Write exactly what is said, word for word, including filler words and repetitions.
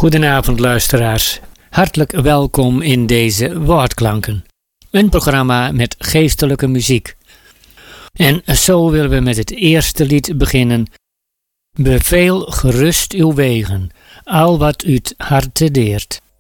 Goedenavond luisteraars, hartelijk welkom in deze Woordklanken, een programma met geestelijke muziek. En zo willen we met het eerste lied beginnen. Beveel gerust uw wegen, al wat u't harte deert.